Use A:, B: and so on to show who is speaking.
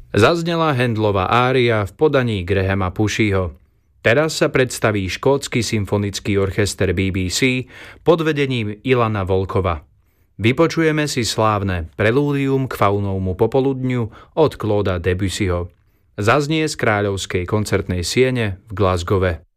A: Zaznela Handlová ária v podaní Grahama Pushyho. Teraz sa predstaví škótsky symfonický orchester BBC pod vedením Ilana Volkova. Vypočujeme si slávne Prelúdium k Faunovmu popoludňu od Clauda Debussyho. Zaznie z Kráľovskej koncertnej siene v Glasgowe.